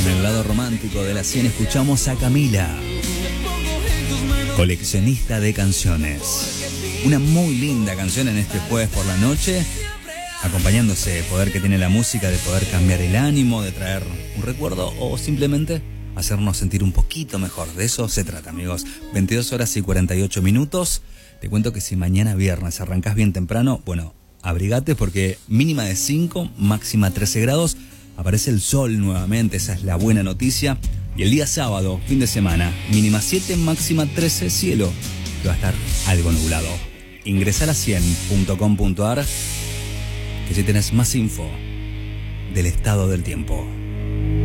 En el lado romántico de la 100 escuchamos a Camila, coleccionista de canciones. Una muy linda canción en este jueves por la noche, acompañándose el poder que tiene la música de poder cambiar el ánimo, de traer un recuerdo o simplemente hacernos sentir un poquito mejor. De eso se trata, amigos. 22 horas y 48 minutos. Te cuento que si mañana viernes arrancás bien temprano, bueno, abrigate porque mínima de 5, máxima 13 grados. Aparece el sol nuevamente, esa es la buena noticia. Y el día sábado, fin de semana, mínima 7, máxima 13, cielo, que va a estar algo nublado. Ingresá a la100.com.ar, que si tenés más info del estado del tiempo.